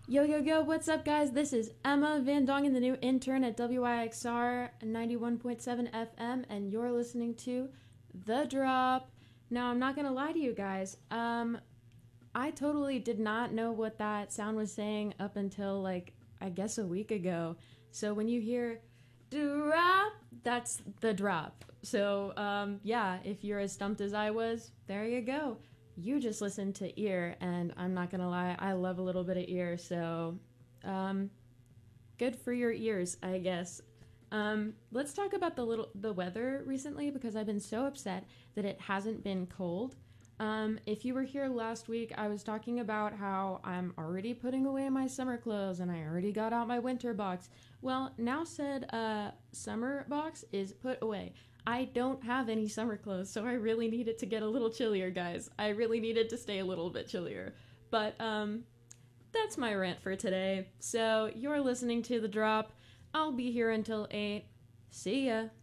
Yo, yo, yo, what's up, guys? This is Emma Van Dongen, the new intern at WIXR 91.7 FM, and you're listening to The Drop. Now, I'm not gonna lie to you guys. I totally did not know what that sound was saying up until, I guess a week ago. So when you hear drop, that's the drop. So, yeah, if you're as stumped as I was, there you go. You just listened to Ear, and I'm not gonna lie, I love a little bit of Ear, so good for your ears, I guess. Let's talk about the weather recently, because I've been so upset that it hasn't been cold. If you were here last week, I was talking about how I'm already putting away my summer clothes and I already got out my winter box. Well, now said summer box is put away. I don't have any summer clothes, so I really needed to get a little chillier, guys. I really needed to stay a little bit chillier. But that's my rant for today. So you're listening to The Drop. I'll be here until 8. See ya.